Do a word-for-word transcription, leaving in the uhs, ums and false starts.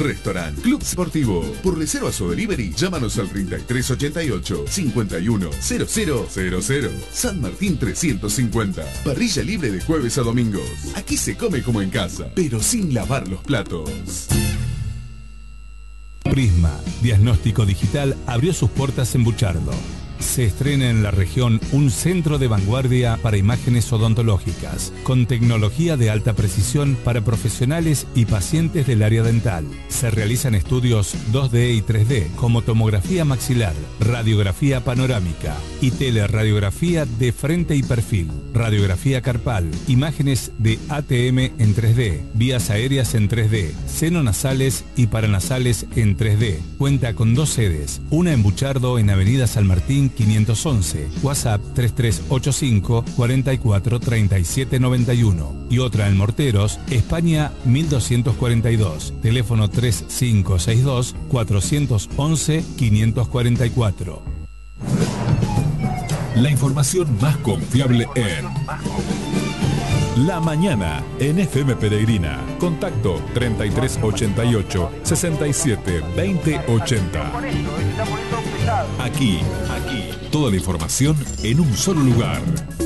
Restaurant Club Sportivo. Por reservas o delivery, llámanos al treinta y tres ochenta y ocho, cincuenta y uno, cero cero cero cero. San Martín trescientos cincuenta. Parrilla libre de jueves a domingos. Aquí se come como en casa, pero sin lavar los platos. Prisma Diagnóstico Digital abrió sus puertas en Buchardo. Se estrena en la región un centro de vanguardia para imágenes odontológicas, con tecnología de alta precisión para profesionales y pacientes del área dental. Se realizan estudios dos D y tres D, como tomografía maxilar, radiografía panorámica y teleradiografía de frente y perfil, radiografía carpal, imágenes de A T M en tres D, vías aéreas en tres D, seno-nasales y paranasales en tres D. Cuenta con dos sedes, una en Buchardo en Avenida San Martín quinientos once, WhatsApp tres tres ocho cinco, cuatro cuatro, tres siete nueve uno y otra en Morteros, España mil doscientos cuarenta y dos, teléfono tres cinco seis dos, cuatro once, quinientos cuarenta y cuatro. La información más confiable en La Mañana en F M Peregrina. Contacto treinta y tres ochenta y ocho, sesenta y siete, veinte ochenta. Aquí, aquí, toda la información en un solo lugar.